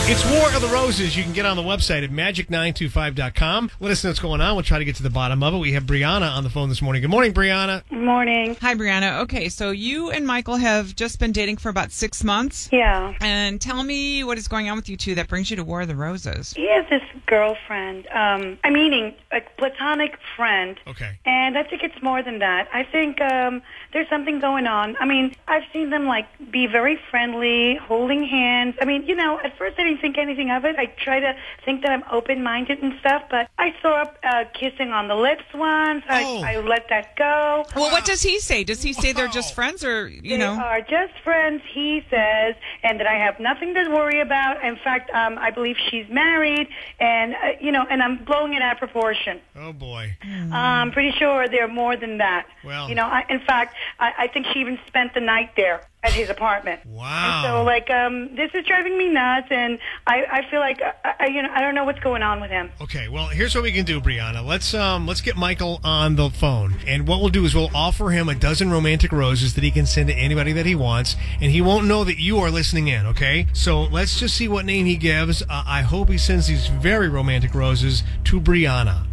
It's War of the Roses. You can get on the website at magic925.com. Let us know what's going on. We'll try to get to the bottom of it. We have Brianna on the phone this morning. Good morning, Brianna. Good morning. Hi, Brianna. Okay, so you and Michael have just been dating for about 6 months. Yeah. And tell me what is going on with you two that brings you to War of the Roses. He has this girlfriend. Meaning a platonic friend. Okay. And I think it's more than that. I think there's something going on. I mean, I've seen them, be very friendly, holding hands. I mean, at first I didn't think anything of it. I try to think that I'm open-minded and stuff, but I saw kissing on the lips once. I let that go. Well, what does he say? Does he say they're just friends or, They are just friends, he says, and that I have nothing to worry about. In fact, I believe she's married, and, and I'm blowing it out of proportion. Oh, boy. I'm pretty sure they're more than that. Well. In fact, I think she even spent the night there at his apartment. Wow. And so, this is driving me nuts, and I feel like, I don't know what's going on with him. Okay, well, here's what we can do, Brianna. Let's get Michael on the phone, and what we'll do is we'll offer him a dozen romantic roses that he can send to anybody that he wants, and he won't know that you are listening in, okay? So let's just see what name he gives. I hope he sends these very romantic roses to Brianna.